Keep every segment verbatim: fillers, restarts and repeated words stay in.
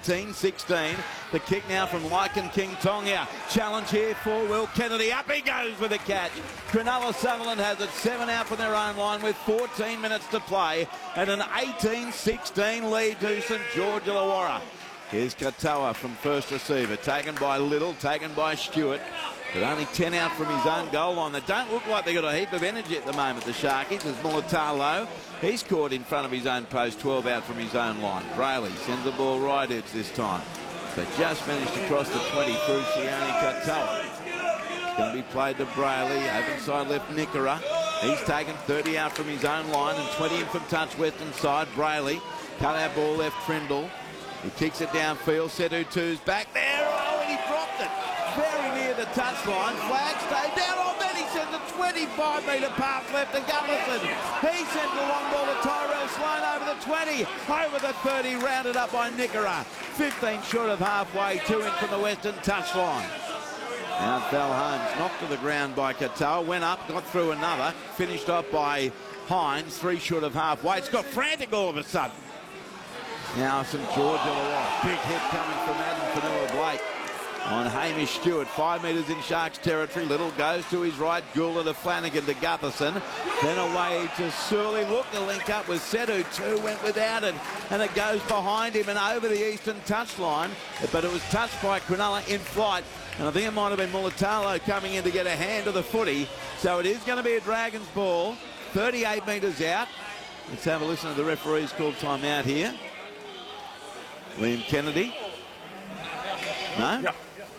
eighteen sixteen. The kick now from Lycan King Tonga. Challenge here for Will Kennedy. Up he goes with a catch. Cronulla Sutherland has it seven out from their own line with fourteen minutes to play and an eighteen sixteen lead to St George Illawarra. Here's Katoa from first receiver, taken by Little, taken by Stewart, but only ten out from his own goal line. They don't look like they've got a heap of energy at the moment, the Sharkies. There's Mulatalo. He's caught in front of his own post, twelve out from his own line. Brayley sends the ball right edge this time. They just managed to cross the twenty through Sione Katoa. It's going to be played to Brayley, open side left Nickera. He's taken thirty out from his own line and twenty in from touch western side. Brayley, cut out ball left Trindle. He kicks it downfield. Sedu two's back there. Oh, and he dropped it. Very near the touchline. Flag stayed down. Oh, then he sends a twenty-five metre pass left to Gullison. He sends a long ball to Tyrell Sloan over the twenty. Over the thirty, rounded up by Nickera. fifteen short of halfway, two in from the western touchline. Now fell Holmes, knocked to the ground by Katoa. Went up, got through another. Finished off by Hines, three short of halfway. It's got frantic all of a sudden. Now St George Illawarra. Big hit coming from Adam Fanua-Blake on Hamish Stewart. Five metres in Sharks territory. Little goes to his right. Gula to Flanagan to Gutherson. Then away to Surley. Look, the link up with Sedu. Two went without it. And it goes behind him and over the eastern touchline. But it was touched by Cronulla in flight. And I think it might have been Mulatalo coming in to get a hand of the footy. So it is going to be a Dragons ball. thirty-eight metres out. Let's have a listen to the referee's called timeout here. Liam Kennedy. No? Yeah.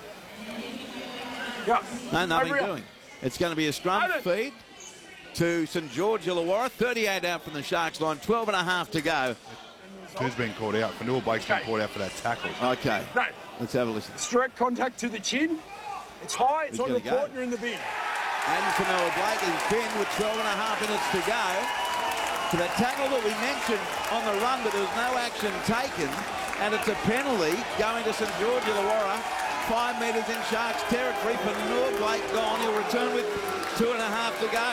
Yeah. No, nothing doing. It's going to be a scrum feed to St George Illawarra. thirty-eight out from the Sharks line. twelve and a half to go. Who's been caught out? Fanua-Blake's been caught out for that tackle. Okay. No. Let's have a listen. It's direct contact to the chin. It's high. It's Who's on the gonna court go? and you're in the bin. And Fanua-Blake is pinned with twelve and a half minutes to go. To that tackle that we mentioned on the run, but there was no action taken. And it's a penalty going to St George Illawarra. Five metres in Sharks territory. Fanua-Blake gone. He'll return with two and a half to go.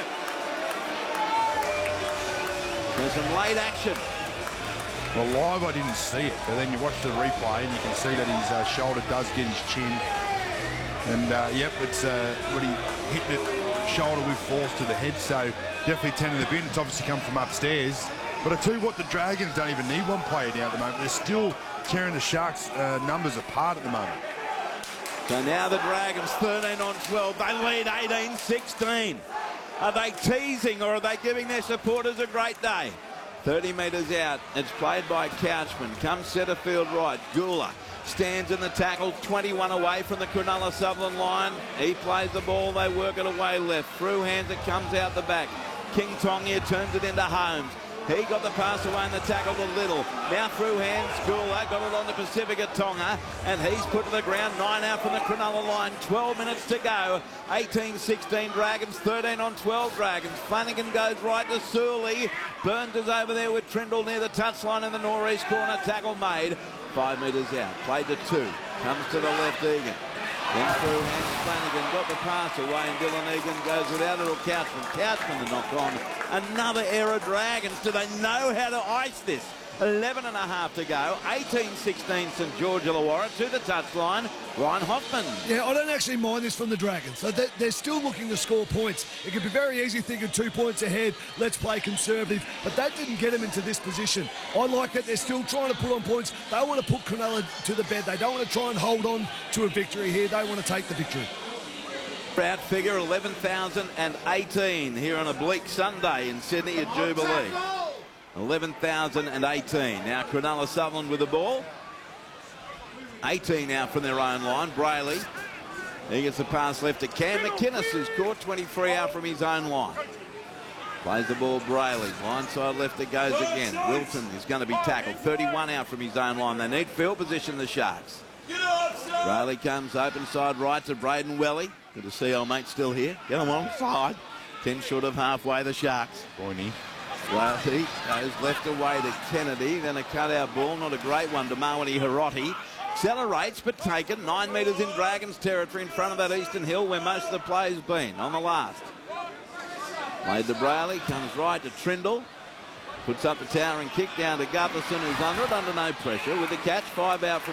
There's some late action. Well, live I didn't see it, but then you watch the replay and you can see that his uh, shoulder does get his chin. And, uh, yep, it's uh, when he hit the shoulder with force to the head, so definitely ten in the bin. It's obviously come from upstairs. But I tell you what, the Dragons don't even need one player down at the moment. They're still tearing the Sharks' uh, numbers apart at the moment. So now the Dragons thirteen on twelve. They lead eighteen sixteen. Are they teasing or are they giving their supporters a great day? thirty metres out. It's played by Couchman. Comes centre field right. Gula stands in the tackle. twenty-one away from the Cronulla Sutherland line. He plays the ball. They work it away left. Through hands it comes out the back. King Tonga turns it into Holmes. He got the pass away and the tackle to Little. Now through hands, Gula got it on the Pacifica Tonga, and he's put to the ground. Nine out from the Cronulla line. twelve minutes to go. eighteen sixteen Dragons, thirteen on twelve Dragons. Flanagan goes right to Surley. Burns is over there with Trindle near the touchline in the northeast corner. Tackle made. Five metres out. Played to two. Comes to the left, Egan. Then through hands, Flanagan got the pass away, and Dylan Egan goes without it, or Couchman. Couchman to knock on. Another error, Dragons. Do they know how to ice this? eleven and a half to go. eighteen sixteen St George Illawarra to the touchline. Ryan Hoffman. Yeah, I don't actually mind this from the Dragons. So they're, they're still looking to score points. It could be very easy thinking two points ahead, let's play conservative. But that didn't get them into this position. I like that they're still trying to put on points. They want to put Cronulla to the bed. They don't want to try and hold on to a victory here. They want to take the victory. Crowd figure eleven thousand eighteen here on a bleak Sunday in Sydney at Jubilee. eleven thousand eighteen. Now Cronulla Sutherland with the ball. eighteen now from their own line. Brayley. He gets the pass left to Cam McInnes, who's caught twenty-three out from his own line. Plays the ball Brayley. Line side left it goes again. Wilton is going to be tackled. thirty-one out from his own line. They need field position, the Sharks. Brayley comes open side right to Braden Welly. Good to see old mate still here. Get him on side. ten short of halfway, the Sharks. Boyney. Welty goes left away to Kennedy. Then a cut-out ball. Not a great one to Mawani Hiroti. Accelerates but taken. Nine metres in Dragons territory in front of that eastern hill where most of the play's been on the last. Played to Brayley. Comes right to Trindle. Puts up the towering kick down to Gutherson, who's under it under no pressure with the catch. Five out from